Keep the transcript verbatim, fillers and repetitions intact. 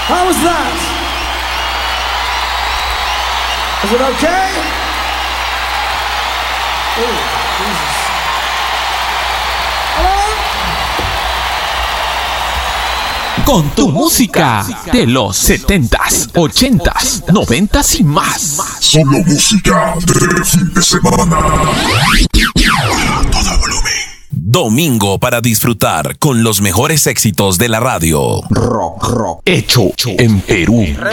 How was that? Is it okay? Oh, Jesus. Hello? Con tu música de los setentas, ochentas, noventas y más. Solo música de fin de semana. Todo volumen. Domingo para disfrutar con los mejores éxitos de la radio. Rock, rock, hecho en Perú.